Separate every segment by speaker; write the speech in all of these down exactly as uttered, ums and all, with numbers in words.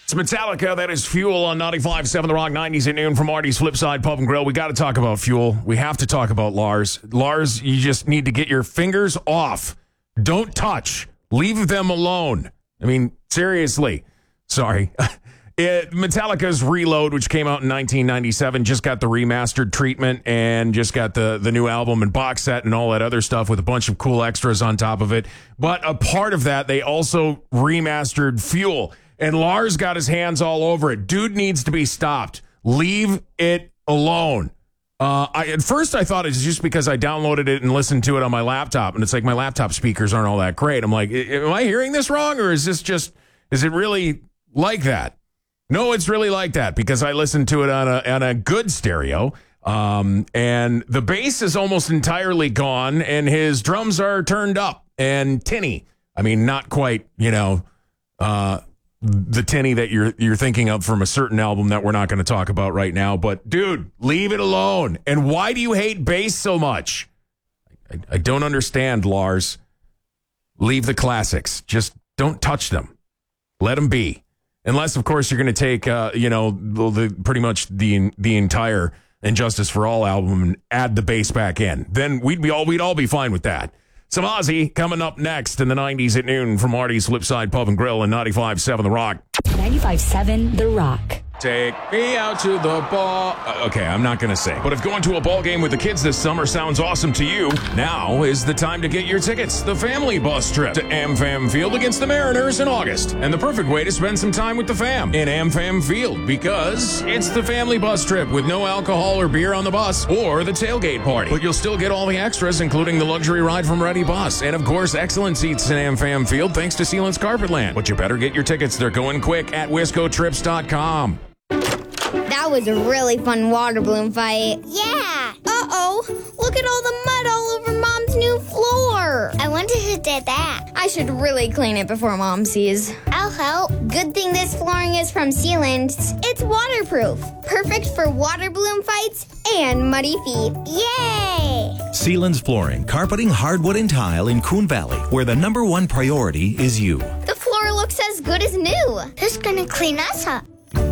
Speaker 1: It's Metallica. That is Fuel on ninety-five point seven The Rock, nineties at noon from Marty's Flipside Pub and Grill. We got to talk about Fuel. We have to talk about Lars. Lars, you just need to get your fingers off. Don't touch. Leave them alone. I mean, seriously. Sorry. It, Metallica's Reload, which came out in nineteen ninety-seven, just got the remastered treatment and just got the, the new album and box set and all that other stuff with a bunch of cool extras on top of it. But a part of that, they also remastered Fuel. And Lars got his hands all over it. Dude needs to be stopped. Leave it alone. Uh, I, at first, I thought it was just because I downloaded it and listened to it on my laptop. And it's like my laptop speakers aren't all that great. I'm like, am I hearing this wrong? Or is this just, is it really like that? No, it's really like that because I listened to it on a, on a good stereo. Um, and the bass is almost entirely gone. And his drums are turned up and tinny. I mean, not quite, you know, uh, the tinny that you're you're thinking of from a certain album that we're not going to talk about right now. But, dude, leave it alone. And why do you hate bass so much? I, I don't understand, Lars. Leave the classics. Just don't touch them. Let them be. Unless, of course, you're going to take, uh, you know, the, the, pretty much the the entire Injustice for All album and add the bass back in. Then we'd be all we'd all be fine with that. Some Ozzy coming up next in the nineties at noon from Marty's Flipside Pub and Grill and ninety-five point seven The Rock.
Speaker 2: ninety-five point seven The Rock.
Speaker 1: Take me out to the ball. Uh, okay, I'm not going to say. But if going to a ball game with the kids this summer sounds awesome to you, now is the time to get your tickets. The family bus trip to AmFam Field against the Mariners in August. And the perfect way to spend some time with the fam in AmFam Field because it's the family bus trip with no alcohol or beer on the bus or the tailgate party. But you'll still get all the extras, including the luxury ride from Ready Bus. And, of course, excellent seats in AmFam Field thanks to Sealant's Carpetland. But you better get your tickets. They're going quick at wisco trips dot com.
Speaker 3: That was a really fun water balloon fight. Yeah. Uh-oh. Look at all the mud all over Mom's new floor. I wonder who did that. I should really clean it before Mom sees. I'll help. Good thing this flooring is from Sealant. It's waterproof. Perfect for water balloon fights and muddy feet. Yay!
Speaker 4: Sealand's Flooring, carpeting, hardwood, and tile in Coon Valley, where the number one priority is you.
Speaker 3: The floor looks as good as new. Who's gonna clean us up?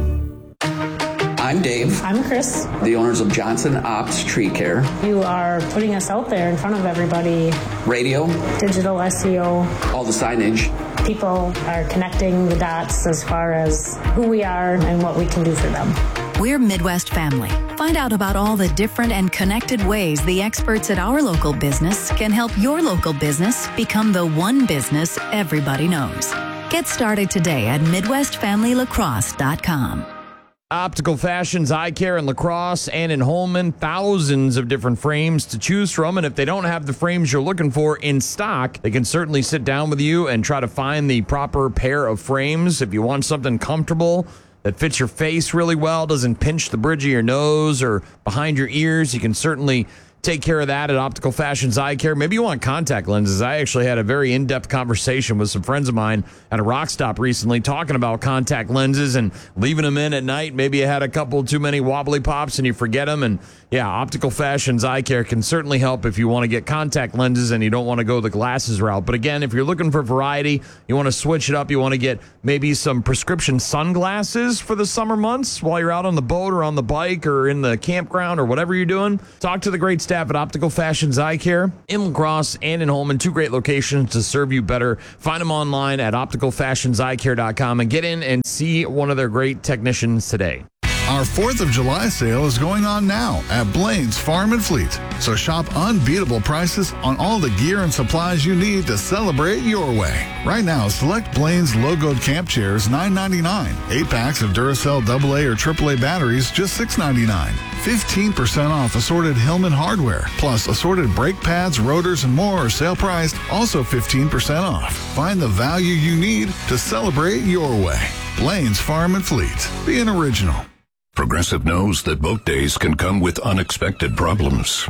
Speaker 5: I'm Dave.
Speaker 6: I'm Chris.
Speaker 5: The owners of Johnson Ops Tree Care.
Speaker 6: You are putting us out there in front of everybody.
Speaker 5: Radio.
Speaker 6: Digital S E O.
Speaker 5: All the signage.
Speaker 6: People are connecting the dots as far as who we are and what we can do for them.
Speaker 2: We're Midwest Family. Find out about all the different and connected ways the experts at our local business can help your local business become the one business everybody knows. Get started today at midwest family lacrosse dot com.
Speaker 7: Optical Fashions, Eye Care in La Crosse and in Holman. Thousands of different frames to choose from. And if they don't have the frames you're looking for in stock, they can certainly sit down with you and try to find the proper pair of frames. If you want something comfortable that fits your face really well, doesn't pinch the bridge of your nose or behind your ears, you can certainly take care of that at Optical Fashions Eye Care. Maybe you want contact lenses. I actually had a very in-depth conversation with some friends of mine at a rock stop recently talking about contact lenses and leaving them in at night. Maybe you had a couple too many wobbly pops and you forget them. And yeah, Optical Fashions Eye Care can certainly help if you want to get contact lenses and you don't want to go the glasses route. But again, if you're looking for variety, you want to switch it up, you want to get maybe some prescription sunglasses for the summer months while you're out on the boat or on the bike or in the campground or whatever you're doing, talk to the great staff at Optical Fashions Eye Care in La Crosse and in Holman. Two great locations to serve you better. Find them online at optical fashions eye care dot com and get in and see one of their great technicians today.
Speaker 8: Our fourth of July sale is going on now at Blaine's Farm and Fleet. So shop unbeatable prices on all the gear and supplies you need to celebrate your way. Right now, select Blaine's logoed camp chairs nine ninety-nine. Eight packs of Duracell double A or triple A batteries just six ninety-nine. fifteen percent off assorted Hillman hardware. Plus assorted brake pads, rotors, and more are sale priced, also fifteen percent off. Find the value you need to celebrate your way. Blaine's Farm and Fleet. Be an original.
Speaker 9: Progressive knows that boat days can come with unexpected problems.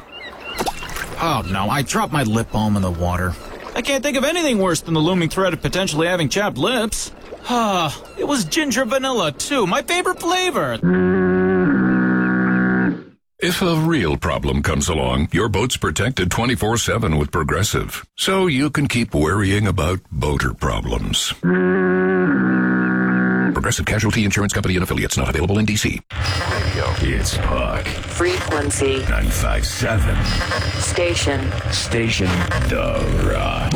Speaker 10: Oh no, I dropped my lip balm in the water. I can't think of anything worse than the looming threat of potentially having chapped lips. Ah, it was ginger vanilla too, my favorite flavor.
Speaker 9: If a real problem comes along, your boat's protected twenty-four seven with Progressive, so you can keep worrying about boater problems. Progressive Casualty Insurance Company and affiliates, not available in D C.
Speaker 11: It's Puck.
Speaker 12: Frequency.
Speaker 11: ninety-five point seven.
Speaker 12: Station.
Speaker 11: Station. The Rock.